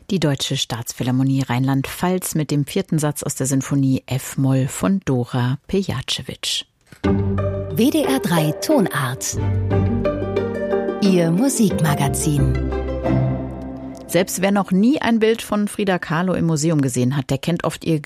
Die Deutsche Staatsphilharmonie Rheinland-Pfalz mit dem 4. Satz aus der Sinfonie F-Moll von Dora Pejacevic. WDR 3 Tonart. Ihr Musikmagazin. Selbst wer noch nie ein Bild von Frida Kahlo im Museum gesehen hat, der kennt oft ihr